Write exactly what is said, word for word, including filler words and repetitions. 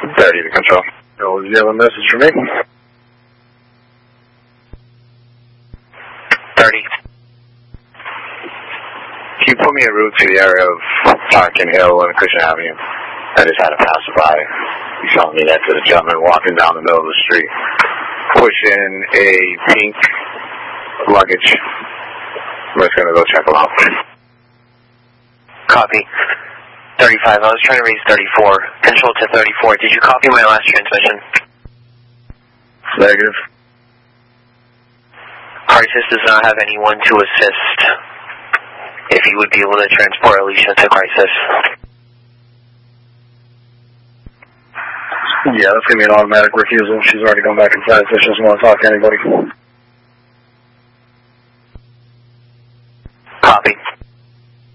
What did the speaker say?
thirty to control. Oh, do you have a message for me? thirty. Can you put me en route to the area of Park and Hill and Cushing Avenue? I just had a passerby. He's telling me that to the gentleman walking down the middle of the street, pushing a pink luggage. I'm just going to go check him out. Copy. thirty-five. I was trying to reach thirty-four. Control to thirty-four. Did you copy my last transmission? Negative. Crisis does not have anyone to assist. If you would be able to transport Alicia to Crisis. Yeah, that's going to be an automatic refusal. She's already gone back inside, so she doesn't want to talk to anybody.